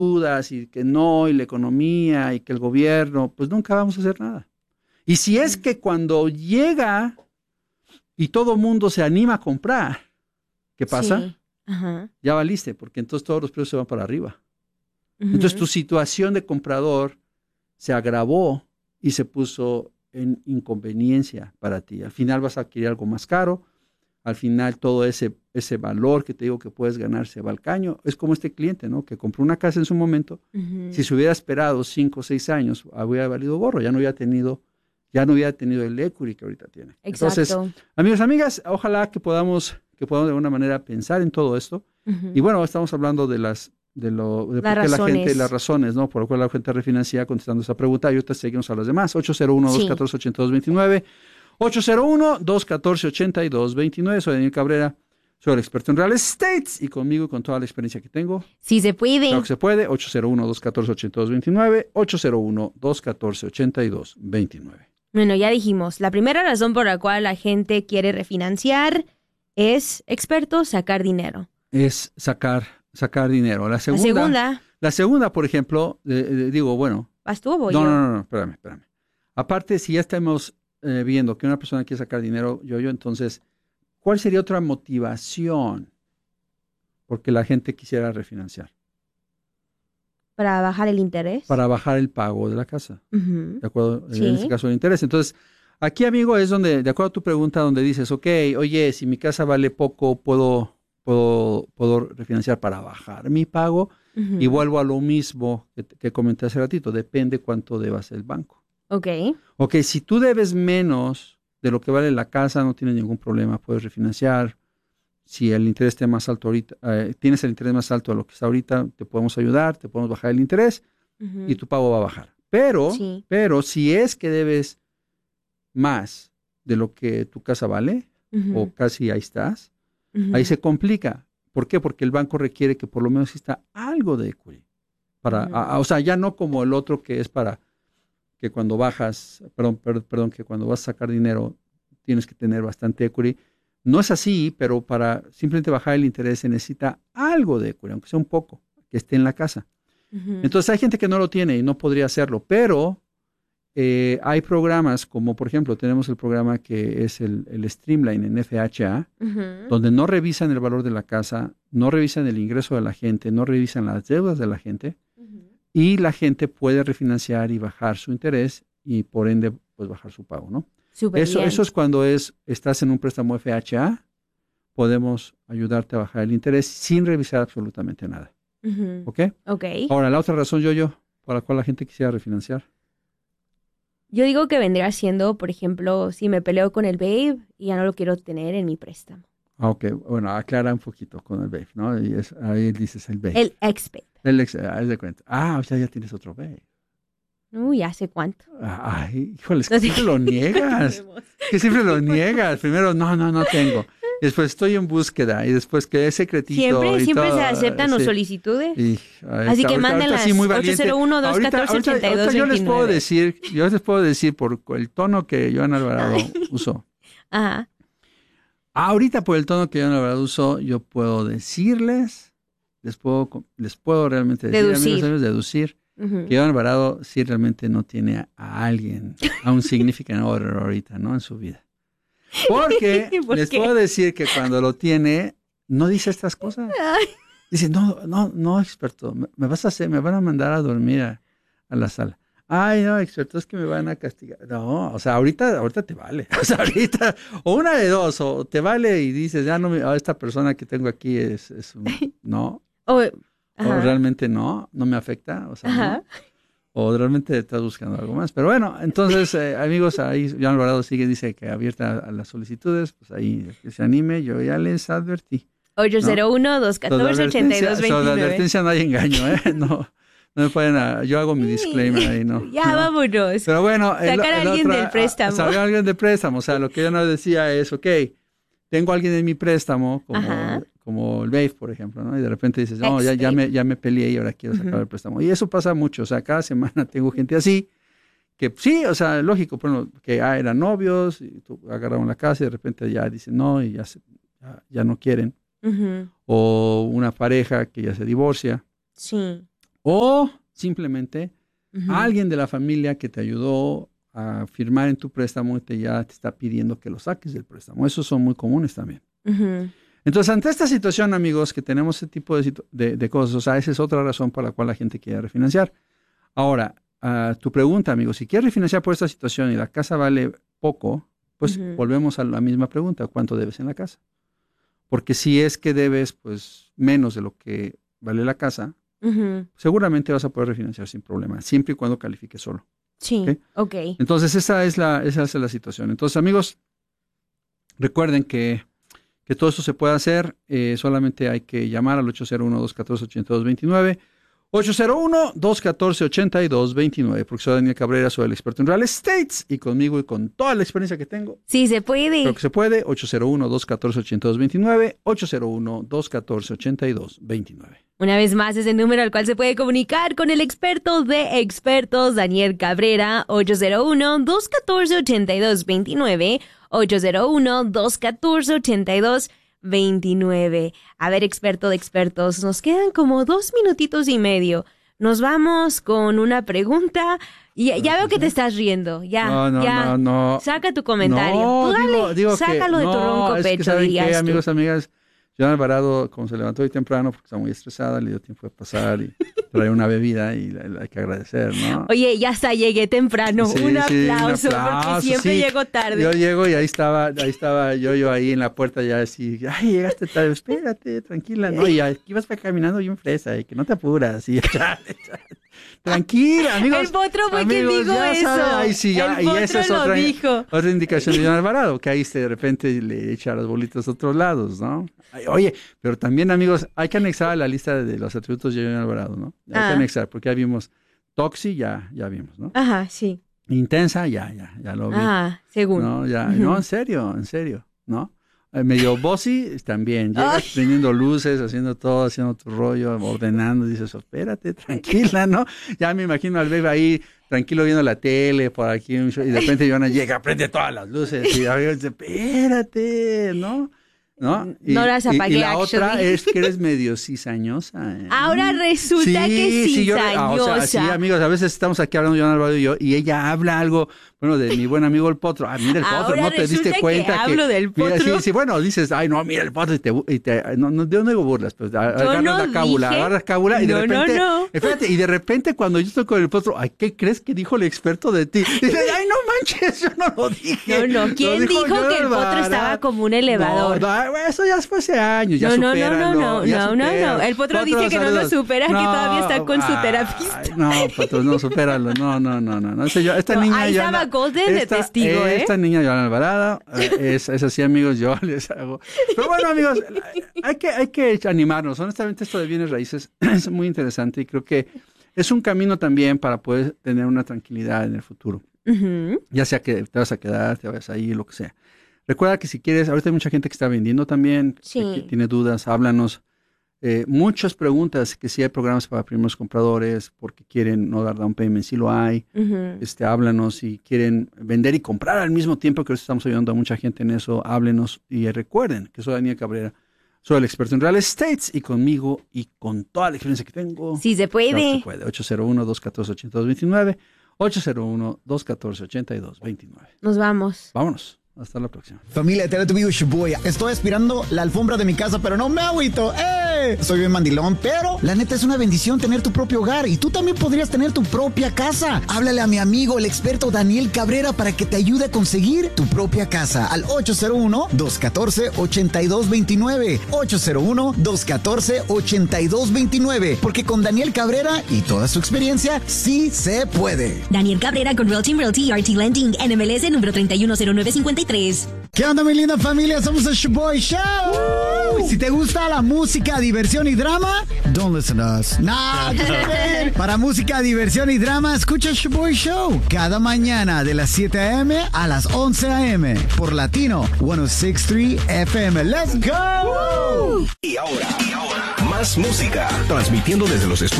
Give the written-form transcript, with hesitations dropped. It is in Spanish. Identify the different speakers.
Speaker 1: dudas y que no, y la economía y que el gobierno, pues nunca vamos a hacer nada. Y si es que cuando llega y todo mundo se anima a comprar, ¿qué pasa?
Speaker 2: Sí. Ajá.
Speaker 1: Ya valiste, porque entonces todos los precios se van para arriba.
Speaker 2: Ujú.
Speaker 1: Entonces tu situación de comprador se agravó y se puso en inconveniencia para ti. Al final vas a adquirir algo más caro, al final todo ese valor que te digo que puedes ganar se va al caño. Es como este cliente, ¿no? Que compró una casa en su momento.
Speaker 2: Ujú.
Speaker 1: Si se hubiera esperado 5 o 6 años, habría valido gorro, ya no hubiera tenido el equity que ahorita tiene. Entonces,
Speaker 2: Exacto.
Speaker 1: amigos, amigas, ojalá que podamos de alguna manera pensar en todo esto.
Speaker 2: Ujú.
Speaker 1: Y bueno, estamos hablando de por qué la gente, las razones, ¿no? Por lo cual la gente refinancia, contestando esa pregunta. Y ahorita seguimos a las demás. 801-214-8229. 801-214-8229. Soy Daniel Cabrera. Soy el experto en real estate y conmigo y con toda la experiencia que tengo.
Speaker 2: Sí se puede.
Speaker 1: Claro que se puede. 801-214-8229. 801-214-8229.
Speaker 2: Bueno, ya dijimos, la primera razón por la cual la gente quiere refinanciar es, experto, sacar dinero.
Speaker 1: Es sacar dinero. La
Speaker 2: segunda.
Speaker 1: Por ejemplo, digo, bueno.
Speaker 2: ¿Vas tú o voy yo?
Speaker 1: No, espérame. Aparte, si ya estamos viendo que una persona quiere sacar dinero, entonces, ¿cuál sería otra motivación porque la gente quisiera refinanciar?
Speaker 2: ¿Para bajar el interés?
Speaker 1: Para bajar el pago de la casa.
Speaker 2: Ujú.
Speaker 1: ¿De acuerdo?
Speaker 2: Sí.
Speaker 1: En este caso, el interés. Entonces, aquí, amigo, es donde, de acuerdo a tu pregunta, donde dices, ok, oye, si mi casa vale poco, puedo refinanciar para bajar mi pago.
Speaker 2: Ujú.
Speaker 1: Y vuelvo a lo mismo que comenté hace ratito, depende cuánto debas el banco.
Speaker 2: Ok.
Speaker 1: Ok, si tú debes menos de lo que vale la casa, no tienes ningún problema, puedes refinanciar. Si el interés esté más alto ahorita, tienes el interés más alto de lo que está ahorita, te podemos ayudar, te podemos bajar el interés
Speaker 2: Ujú.
Speaker 1: y tu pago va a bajar. Pero
Speaker 2: Sí.
Speaker 1: si es que debes más de lo que tu casa vale,
Speaker 2: Ujú.
Speaker 1: o casi ahí estás,
Speaker 2: Ujú.
Speaker 1: ahí se complica. ¿Por qué? Porque el banco requiere que por lo menos exista algo de equity.
Speaker 2: Ujú.
Speaker 1: O sea, ya no como el otro que es para que cuando bajas, que cuando vas a sacar dinero tienes que tener bastante equity. No es así, pero para simplemente bajar el interés se necesita algo de equity, aunque sea un poco, que esté en la casa.
Speaker 2: Ujú.
Speaker 1: Entonces hay gente que no lo tiene y no podría hacerlo, pero hay programas como, por ejemplo, tenemos el programa que es el Streamline en FHA,
Speaker 2: Ujú.
Speaker 1: donde no revisan el valor de la casa, no revisan el ingreso de la gente, no revisan las deudas de la gente,
Speaker 2: Ujú.
Speaker 1: y la gente puede refinanciar y bajar su interés y por ende pues bajar su pago, ¿no?
Speaker 2: Súper bien.
Speaker 1: Eso es cuando estás en un préstamo FHA, podemos ayudarte a bajar el interés sin revisar absolutamente nada.
Speaker 2: Ujú.
Speaker 1: ¿Ok?
Speaker 2: Ok.
Speaker 1: Ahora, la otra razón, por la cual la gente quisiera refinanciar.
Speaker 2: Yo digo que vendría siendo, por ejemplo, si me peleo con el babe y ya no lo quiero tener en mi préstamo.
Speaker 1: Ok, bueno, aclara un poquito con el babe, ¿no? Y ahí dices el babe.
Speaker 2: El ex babe.
Speaker 1: Haz de cuenta. O sea, ya tienes otro babe.
Speaker 2: Uy, ¿hace cuánto?
Speaker 1: Ay, híjole, es que siempre lo niegas. Que siempre lo niegas. Primero, no tengo. Después estoy en búsqueda y después que es secretito.
Speaker 2: Siempre
Speaker 1: todo,
Speaker 2: se aceptan las
Speaker 1: sí.
Speaker 2: solicitudes.
Speaker 1: Así
Speaker 2: que mándenlas.
Speaker 1: sí, muy valiente.
Speaker 2: 801-214-8229.
Speaker 1: Ahorita yo les puedo decir por el tono que Joan Alvarado usó.
Speaker 2: Ajá.
Speaker 1: Ahorita por el tono que Joan Alvarado usó, yo puedo decirles, les puedo realmente decir, amigos, deducir
Speaker 2: Ujú.
Speaker 1: que Joan Alvarado sí realmente no tiene a alguien, a un significant other ahorita, ¿no? En su vida. Porque
Speaker 2: ¿Por
Speaker 1: les
Speaker 2: qué?
Speaker 1: puedo decir que cuando lo tiene, no dice estas cosas.
Speaker 2: Ay.
Speaker 1: Dice, no, experto, me van a mandar a dormir a la sala. Ay, no, experto, es que me van a castigar. No, o sea, ahorita te vale. O sea, ahorita, o una de dos, o te vale y dices, ya no, esta persona que tengo aquí es no. O realmente no me afecta, o sea, no. O realmente estás buscando algo más. Pero bueno, entonces, amigos, ahí Joan Alvarado dice que abierta a las solicitudes, pues ahí que se anime, yo ya les advertí.
Speaker 2: 801-214-8229.
Speaker 1: La advertencia no hay engaño, No me pueden, yo hago mi disclaimer ahí, ¿no?
Speaker 2: Ya, vámonos.
Speaker 1: Pero bueno.
Speaker 2: Sacar a alguien del préstamo.
Speaker 1: Sacar a alguien del préstamo, o sea, lo que yo no decía es, ok, tengo a alguien en mi préstamo, como el babe, por ejemplo, ¿no? Y de repente dices, no, ya me peleé y ahora quiero sacar el préstamo. Y eso pasa mucho, o sea, cada semana tengo gente así, que sí, o sea, lógico, bueno, que eran novios, y agarraron la casa y de repente ya dicen no, y ya no quieren.
Speaker 2: Uh-huh.
Speaker 1: O una pareja que ya se divorcia.
Speaker 2: Sí.
Speaker 1: O simplemente alguien de la familia que te ayudó a firmar en tu préstamo ya te está pidiendo que lo saques del préstamo. Esos son muy comunes también. Entonces, ante esta situación, amigos, que tenemos ese tipo de cosas, o sea, esa es otra razón por la cual la gente quiere refinanciar. Ahora, tu pregunta, amigos, si quieres refinanciar por esta situación y la casa vale poco, pues volvemos a la misma pregunta, ¿cuánto debes en la casa? Porque si es que debes, pues, menos de lo que vale la casa, seguramente vas a poder refinanciar sin problema, siempre y cuando califiques solo.
Speaker 2: Sí, ok.
Speaker 1: Entonces, esa es la situación. Entonces, amigos, recuerden que todo esto se puede hacer, solamente hay que llamar al 801-214-8229, 801-214-8229, porque soy Daniel Cabrera, soy el experto en real estate, y conmigo y con toda la experiencia que tengo.
Speaker 2: Sí, se puede.
Speaker 1: Creo que se puede, 801-214-8229, 801-214-8229.
Speaker 2: Una vez más, es el número al cual se puede comunicar con el experto de expertos, Daniel Cabrera, 801-214-8229, 801-214-8229. A ver, experto de expertos, nos quedan como 2 minutitos y medio. Nos vamos con una pregunta. Y ya veo que te estás riendo. No. Saca tu comentario.
Speaker 1: No, digo
Speaker 2: sácalo de tu ronco pecho, dirías tú.
Speaker 1: Amigos, amigas, Joana Alvarado, como se levantó hoy temprano porque está muy estresada, le dio tiempo de pasar y trae una bebida y hay que agradecer, ¿no?
Speaker 2: Oye, ya hasta llegué temprano.
Speaker 1: Sí,
Speaker 2: un aplauso, porque siempre llego tarde.
Speaker 1: Yo llego y ahí estaba yo ahí en la puerta ya así, ay, llegaste tarde, espérate, tranquila, ¿no? Y aquí vas caminando bien fresa y que no te apuras, y tranquila, amigos.
Speaker 2: El potro fue quien dijo eso.
Speaker 1: Ay, sí,
Speaker 2: el potro
Speaker 1: esa es
Speaker 2: lo dijo.
Speaker 1: Otra indicación de Joana Alvarado, que ahí de repente le echa las bolitas a otros lados, ¿no? Ay, oye, pero también, amigos, hay que anexar a la lista de los atributos de Joana Alvarado, ¿no? Hay que anexar, porque ya vimos Toxi, ya vimos, ¿no?
Speaker 2: Ajá, sí.
Speaker 1: Intensa, ya lo vi.
Speaker 2: Según.
Speaker 1: No, no, en serio, ¿no? Medio bossy también, llegas prendiendo luces, haciendo todo, haciendo tu rollo, ordenando, dices, espérate, tranquila, ¿no? Ya me imagino al bebé ahí, tranquilo viendo la tele, por aquí, y de repente Joana llega, prende todas las luces, y dice, espérate, ¿no? No
Speaker 2: las apagué,
Speaker 1: y la otra es que eres medio cizañosa.
Speaker 2: Ahora resulta que cizañosa.
Speaker 1: Sí, amigos, a veces estamos aquí hablando Joana Alvarado y yo, y ella habla algo, bueno, de mi buen amigo el Potro. Mira el Potro,
Speaker 2: ahora
Speaker 1: ¿no te diste cuenta?
Speaker 2: Que hablo del Potro.
Speaker 1: Mira, sí, bueno, dices, ay, no, mira el Potro, no digo burlas, pues agarras la cábula, y de repente, espérate, y de repente cuando yo estoy con el Potro, ay, ¿qué crees que dijo el experto de ti? Dice, ay, no manches, yo no lo dije.
Speaker 2: No, ¿quién dijo que el Potro estaba como un elevador?
Speaker 1: No, eso ya fue hace años, ya supéralo.
Speaker 2: No. El Potro dice que no lo supera, que todavía está con su terapista.
Speaker 1: No, Potro, no, supéralo. No sé yo. Esta niña
Speaker 2: ahí estaba Golden de testigo,
Speaker 1: Esta niña Joana Alvarado, es así, amigos, yo les hago. Pero bueno, amigos, hay que animarnos. Honestamente, esto de bienes raíces es muy interesante y creo que es un camino también para poder tener una tranquilidad en el futuro. Ya sea que te vas a quedar, te vayas a ir, lo que sea. Recuerda que si quieres, ahorita hay mucha gente que está vendiendo también, que tiene dudas, háblanos. Muchas preguntas, que si hay programas para primeros compradores, porque quieren no dar down payment, si lo hay. Háblanos, si quieren vender y comprar al mismo tiempo, que ahorita estamos ayudando a mucha gente en eso, háblenos. Y recuerden que soy Daniel Cabrera, soy el experto en real estate, y conmigo y con toda la experiencia que tengo.
Speaker 2: Sí se puede.
Speaker 1: Claro, se puede. 801-214-8229, 801-214-8229.
Speaker 2: Nos vamos.
Speaker 1: Vámonos. Hasta la próxima.
Speaker 3: Familia de Teletubbies, Shibuya. Estoy aspirando la alfombra de mi casa, pero no me agüito. Soy bien mandilón, pero la neta es una bendición tener tu propio hogar y tú también podrías tener tu propia casa. Háblale a mi amigo, el experto Daniel Cabrera, para que te ayude a conseguir tu propia casa al 801-214-8229. 801-214-8229. Porque con Daniel Cabrera y toda su experiencia, sí se puede.
Speaker 4: Daniel Cabrera con Realty y RT Lending, NMLS número 310953.
Speaker 3: ¿Qué onda, mi linda familia? Somos el Shoboy Show. Si te gusta la música, diversión y drama, don't listen to us. Para música, diversión y drama, escucha el Shoboy Show cada mañana de las 7 a.m. a las 11 a.m. por Latino 106.3 FM. ¡Let's go!
Speaker 5: Y ahora, más música, transmitiendo desde los estudios